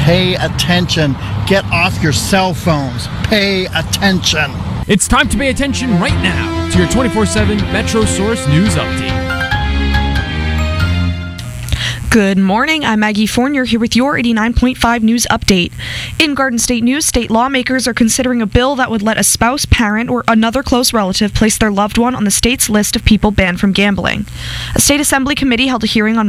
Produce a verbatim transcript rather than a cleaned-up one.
Pay attention. Get off your cell phones. Pay attention. It's time to pay attention right now to your twenty-four seven Metro Source News Update. Good morning, I'm Maggie Fournier here with your eighty-nine point five News Update. In Garden State News, state lawmakers are considering a bill that would let a spouse, parent, or another close relative place their loved one on the state's list of people banned from gambling. A state assembly committee held a hearing on